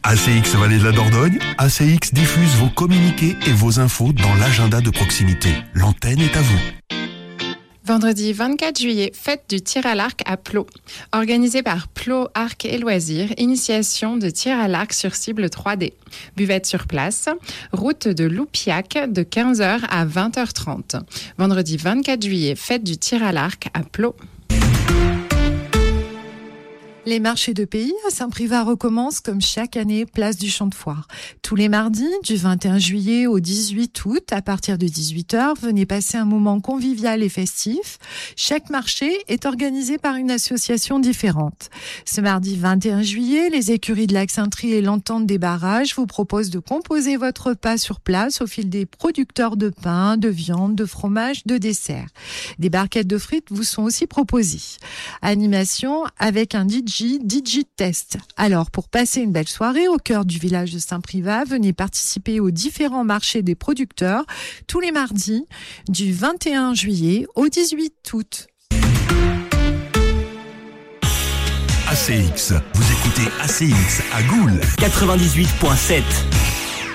ACX Vallée de la Dordogne, ACX diffuse vos communiqués et vos infos dans l'agenda de proximité. L'antenne est à vous. Vendredi 24 juillet, fête du tir à l'arc à Plot. Organisée par Plot Arc et Loisirs, initiation de tir à l'arc sur cible 3D. Buvette sur place, route de Loupiac de 15h à 20h30. Vendredi 24 juillet, fête du tir à l'arc à Plot. Les marchés de pays à Saint-Privat recommencent comme chaque année, place du Champ de Foire. Tous les mardis, du 21 juillet au 18 août, à partir de 18h, venez passer un moment convivial et festif. Chaque marché est organisé par une association différente. Ce mardi 21 juillet, les écuries de Lac-Saint-Try et l'Entente des Barrages vous proposent de composer votre repas sur place au fil des producteurs de pain, de viande, de fromage, de dessert. Des barquettes de frites vous sont aussi proposées. Animation avec un DJ Test. Alors, pour passer une belle soirée au cœur du village de Saint-Privat, venez participer aux différents marchés des producteurs tous les mardis du 21 juillet au 18 août. ACX, vous écoutez ACX à Goules 98.7.